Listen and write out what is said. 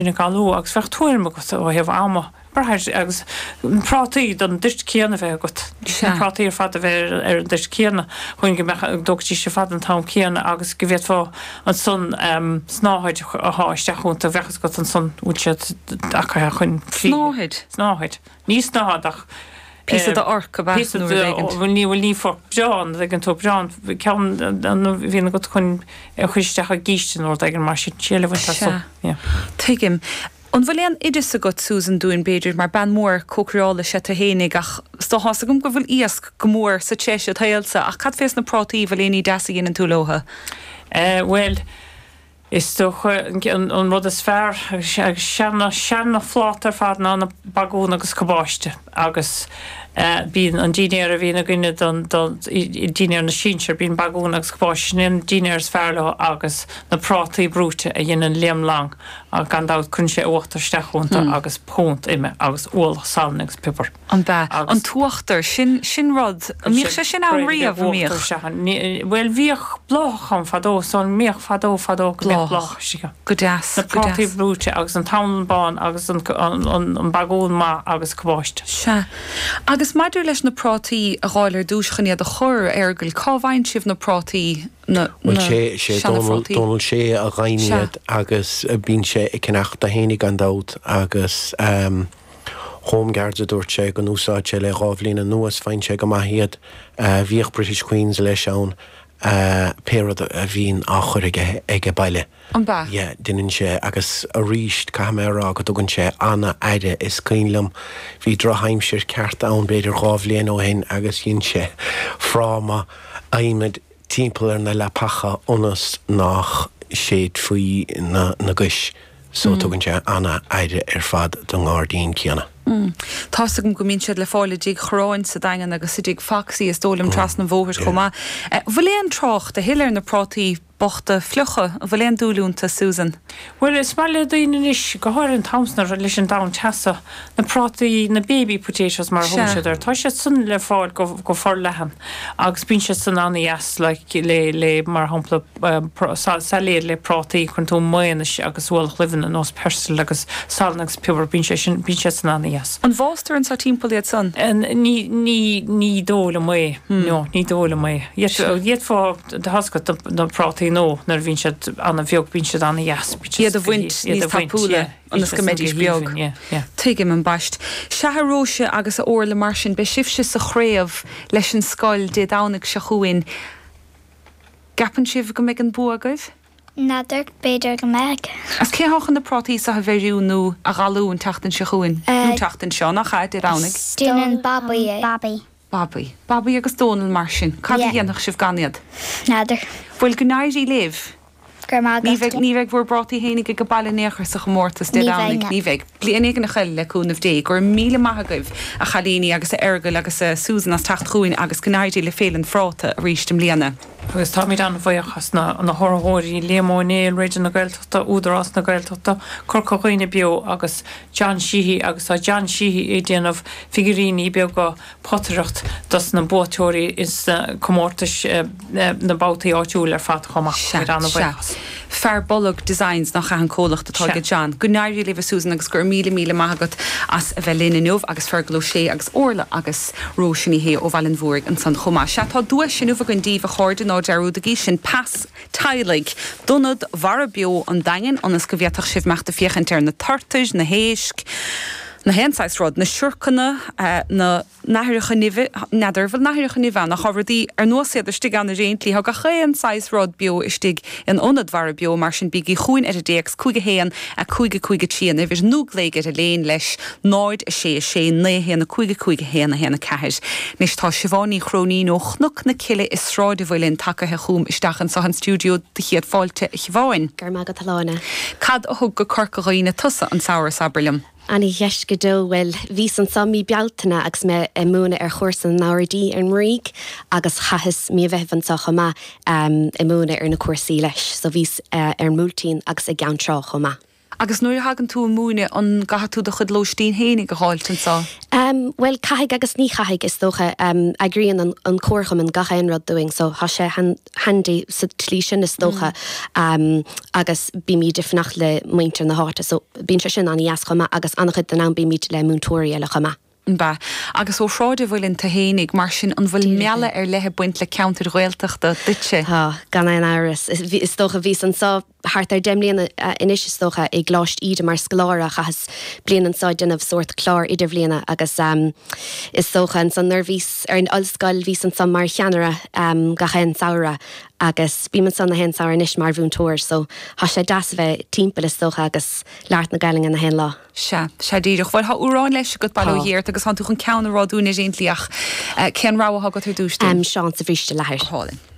in galú agus fecht tuairrma go ó heh ama. Brathir agus prátaí don dist céanna bheith go. Prátaí ar fad a bheith ar an dist céanna chuin go dogtí se fad an tám céanna agus go bhéad fá an son snáid a háisteachúnta bhechas go an son útead acha chuin snáid. Níos snáach. Písa a orca bhfuil ní for John ag an tó John cean bhína go chun chuisteach a gíisten ó ag an mar sin chéalehhaint. Tuigim. An bhfuil idir a go Susan dúin beidir mar ban mór cócreála se a hénig ach stáhas gom go bhfuil íasc go mór sa téise tailsa ach cad fés na prátaí bhfuil éí deasa gin an tú lótha. Well, is toch an rud is fearr seanna flátar fad ná na bagún agus cabáiste agus bín an dínéir a bhína gine don dínéir na síir bín bagún agus cabáiste in dínéir fearla agus na prátaí brúte a dhéanaan léam lang a gandát chun sé óachtar steachúnta agus pónt ime agus óla salnagus pipar. An an tuachtar sin rud mí sé sin an riamh míoch. Well bhíoch blách an fadó son míoch fadó blách siga. Go deas. Na prátaí brúte agus an townbán agus an bagún má agus cabáiste. Se. Agus maidir leis na prátaí a gáilir dúschaní a chur airgail cábhain sibh na prátaí sé Donald sé a ghainiad agus bín sé i cneachta hénig an dát agus Homeguards a dúirt sé go úsáid sé le rábhlína nuas féin sé go maithiad bhíoh British Queens leis ann péad a bhín á chur ige baile. An ba? Ja, duinn sé agus a ríist camerará go tugann sé anna aide is cuinlam hí droheimsir ceart ann beidir rábhlíon ó hen agus dhéon sé fráma aimiid timppla na le pacha onas nach séad faoi na guis so tugann sé anna aide ar fad don gádaín ceanna. Tása go mín siad le fáile díag chráin sa dagan agus si díag faxí is tólam tras na bhóthir chomá. Bhfuil éon trocht a hiilir na prátaí bochta flucha a bhfuil éon dúlúnta Susan? Well, is meile daoine is go háir an tamsnar leis an dam teasa na prátaí na baby potatoes mar thuisiidir. Tá sé sun le fáil go for lehan agus bín sé san anna yes le mar hampla saléad le prátaí chun tú maoinis agus bhfuil chlivan an os persil agus salnagus pibhar bín sé san anna yes. An bhástar an sa timppla san? Ní dóla mé. No, ní dóla mé. Iad fá de hascat na prátaí nó nar bhín siad anna bheog bín siad anna yes. Iad a bhaint níos tapúla anas go méidir beag. Tuigim an baist. Seathróise agus a orla mar sin be sibse sa chréamh leis an scoil de dánach se chuin. Gapan sibh go méid an buagaibh? Nadidir beidir go meag. As cé hachan na prátaí sa bheirú nó a galún tatan se chuin? Nú tatan seo nach chaid i ránig? Dúnan babaí. Babaí agus Donal mar sin. Cad dhéanach sibh ganiad? Nadidir. Bhfuil go náirí léh? Ní bheith bhór brátaí hénig go bailile néchar sa chomórtas de ránig ní bheith. Bliananig na cheile le cúnmh dé gur míle maithagaibh a chalíní agus a airgail agus a Susan as tacht chuin agus go náirí le félan fráta a rístim líana. Agus tá míid an bhaochas na thorthóirí lémónéil réidir na gailteachta údarrás na gailteachta corcaghine bio agus John Sheehy agus a John Sheehy é déanamh figuríní beag go potaireacht das na bóteóirí is comórtas na bátaí áitiúil ar fat chomach an bhaochas. Fair bolog designs nach an cólacht a tágad John. Go náirí le Susan agus gur míle maigat as a bheith léna nuamh agus fergló sé agus orla agus róisinaí hé ó bhailin bhuaig an san chomá. Se tá dúis sin ufa gon díomh a cháirde ná dearú a sin pass tailig donad war bio an dain anas go bhéach sibh meachta fiochan tar na tartais na héisc na hensáisrád na siúrcanna na nathiricha neidirfuil nathiricha nimhe nach chobhardí ar nóséad stig an na réintlí ha go chéan sáisrád bio istig an onadhhar bio mar sin bíí chuin ar a déex chuige héan a chuige tían a bhís núgléige a léon leis náid a sé né héanana chuige héanana héanana ceir. Nis tá sibháí chroní nó chnuc na ciile is sráide bhfuilinn takethe chuúm isteach an sa an stúdio de chiad fáilte i chibháin. Gur má go talána. Cad a thug go corcaghine tusa an saoir sabrlim. Anna dheis go dó bhfuil vís an samí bealtainna agus me múna ar chósan náirdí an ríg agus chahas mí bheithan sa chomá i múna ar na cuasaí leis, so vís ar múltín agus a gan trá chomá. Agus nuair hagan tú múine an gaha tú do chud lóistín hénig go háiltin sa. Well caiig agus ní chaig is dócha agrion an cuacham an gacha inrod doing, so ha sé handy sa tlí sin is dócha agus bí mí difnach le muintir na háta, so bín se sin an ias chuma agus annachid den an bí mí le múntóí le chuma. Ba, agus ó shráide bhfuilinn ta hénig mar sin an bhfuil meala lethe buint le counter roiilteachta ditse. Gan an áras. Is dócha vís an sá hart demlíon inis is dócha ag gláist iad mar scolára chas blian an sáid denmh sort chlár idir bbliana agus is dócha an san nervvís ar an allscoil vís an san mar cheanara gacha an saora agus bí man san na hen saoir inis mar bhúntóir, so ha sé das bheith timppel is dócha agus leart na gailing an na hen lá. Se díireach bhil ha úrán leis go bailhéir agus han tú chun ceanna ráúna réintliach cean ráha go tú dúiste. Seán sa bhríste leir. Hálinn.